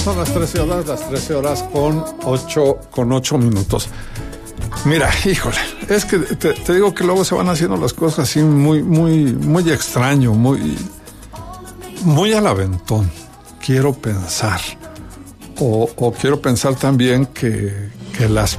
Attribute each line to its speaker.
Speaker 1: Son las 13 horas con 8 minutos. Mira, híjole, es que te digo que luego se van haciendo las cosas así muy extraño, muy al aventón. Quiero pensar, o quiero pensar también que las